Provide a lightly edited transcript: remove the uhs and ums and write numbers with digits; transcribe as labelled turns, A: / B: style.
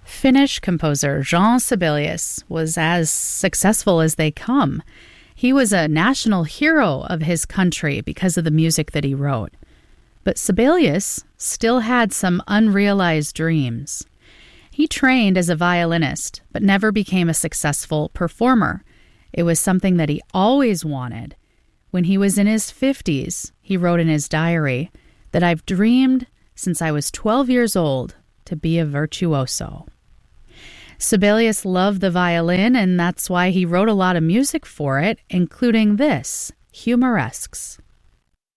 A: Finnish composer Jean Sibelius was as successful as they come. He was a national hero of his country because of the music that he wrote. But Sibelius still had some unrealized dreams. He trained as a violinist, but never became a successful performer. It was something that he always wanted. When he was in his 50s, he wrote in his diary that I've dreamed since I was 12 years old to be a virtuoso. Sibelius loved the violin, and that's why he wrote a lot of music for it, including this, Humoresques.